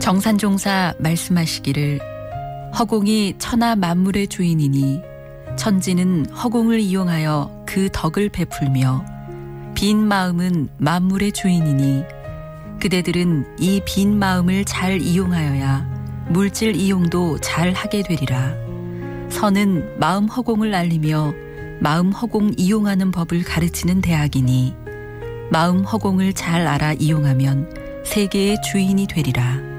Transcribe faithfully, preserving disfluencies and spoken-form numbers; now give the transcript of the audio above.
정산종사 말씀하시기를 허공이 천하 만물의 주인이니 천지는 허공을 이용하여 그 덕을 베풀며 빈 마음은 만물의 주인이니 그대들은 이 빈 마음을 잘 이용하여야 물질 이용도 잘 하게 되리라. 선은 마음 허공을 알리며 마음 허공 이용하는 법을 가르치는 대학이니 마음 허공을 잘 알아 이용하면 세계의 주인이 되리라.